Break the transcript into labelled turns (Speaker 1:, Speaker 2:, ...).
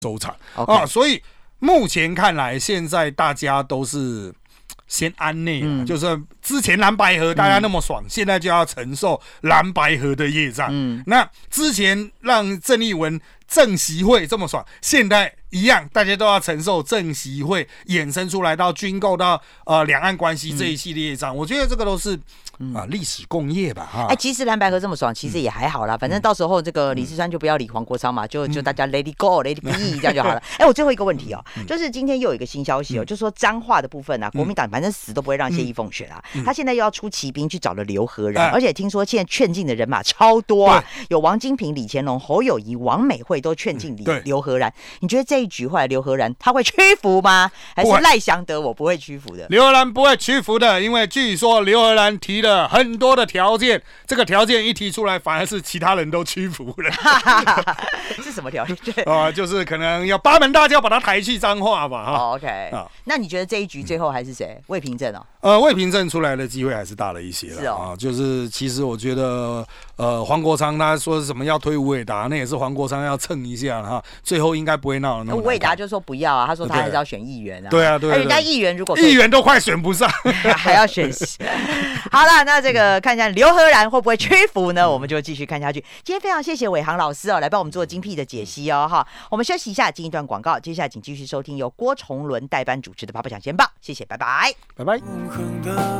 Speaker 1: 收场。
Speaker 2: Okay.
Speaker 1: 所以目前看来，现在大家都是先安内就是之前蓝白合大家那么爽，现在就要承受蓝白合的业障。那之前让郑丽文正习会这么爽，现在一样，大家都要承受正习会衍生出来到军购到两岸关系这一系列业障。我觉得这个都是历史共业吧。
Speaker 2: 其实蓝白合这么爽，其实也还好啦，反正到时候这个李四川就不要理黄国昌嘛，就大家 let it go let it be 这样就好了。我最后一个问题就是今天又有一个新消息就说彰化的部分国民党反正死都不会让谢依凤选他现在又要出骑兵去找了刘和然，而且听说现在劝进的人马超多有王金平、李乾龙、侯友宜、王美惠都劝进刘和然。你觉得这一局后来刘和然他会屈服吗？还是赖祥德我不会屈服的？
Speaker 1: 刘和然不会屈服的，因为据说刘和然提了很多的条件，这个条件一提出来，反而是其他人都屈服了。
Speaker 2: 是什么条件？
Speaker 1: 就是可能要八门大轿把他抬去彰化吧。
Speaker 2: OK，那你觉得这一局最后还是谁？魏平正
Speaker 1: 魏平正出来的机会还是大了一些了。就是其实我觉得黄国昌他说什么要推吴伟达，那也是黄国昌要蹭一下最后应该不会闹得那么难看。
Speaker 2: 吴伟达就说不要他说他还是要选议员
Speaker 1: 对啊，
Speaker 2: 人家议员如果
Speaker 1: 议员都快选不上，
Speaker 2: 还要选。好了，那这个看一下刘和然会不会屈服呢？我们就继续看下去。今天非常谢谢伟航老师来帮我们做精辟的解析我们休息一下，进一段广告，接下来请继续收听由郭崇伦代班主持的《爸爸讲先报》，谢谢，拜拜，
Speaker 1: 拜拜。